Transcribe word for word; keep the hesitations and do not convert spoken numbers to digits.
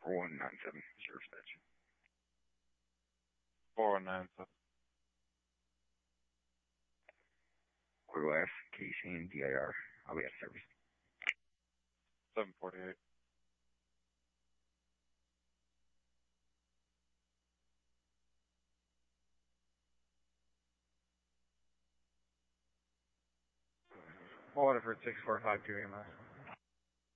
four one nine seven, zero dispatch. four one nine seven. Quick last, Casey D I R. I'll be out of service. seven forty-eight. Waterford six four five two A M S.